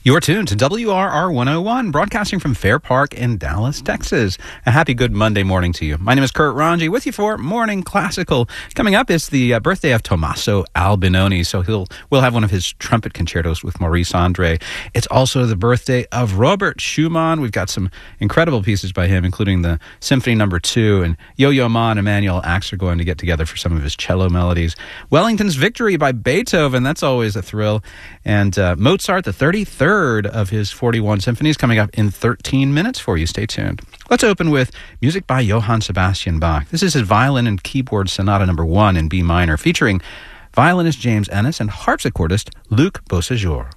You're tuned to WRR 101, broadcasting from Fair Park in Dallas, Texas. A happy good Monday morning to you. My name is Kurt Ranji, with you for Morning Classical. Coming up is the birthday of Tommaso Albinoni, so we'll have one of his trumpet concertos with Maurice Andre. It's also the birthday of Robert Schumann. We've got some incredible pieces by him, including the Symphony No. 2, and Yo-Yo Ma and Emanuel Ax are going to get together for some of his cello melodies. Wellington's Victory by Beethoven, that's always a thrill. And Mozart, the 33rd of his 41 symphonies, coming up in 13 minutes for you. Stay tuned. Let's open with music by Johann Sebastian Bach. This is his Violin and Keyboard Sonata No. 1 in B minor, featuring violinist James Ennis and harpsichordist Luc Beausejour.